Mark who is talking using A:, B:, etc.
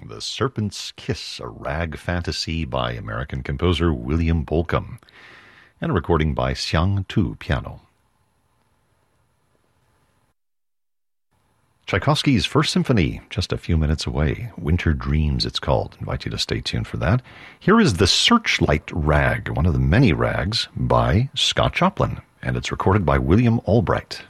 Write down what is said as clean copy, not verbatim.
A: The Serpent's Kiss, a rag fantasy by American composer William Bolcom, and a recording by Xiang Tu piano. Tchaikovsky's First Symphony, just a few minutes away. Winter Dreams, it's called. I invite you to stay tuned for that. Here is the Searchlight Rag, one of the many rags by Scott Joplin, and it's recorded by William Albright.